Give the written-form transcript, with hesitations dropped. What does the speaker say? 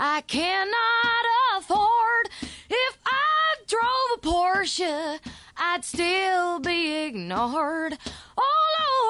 I cannot afford. If I drove a Porsche, I'd still be ignored.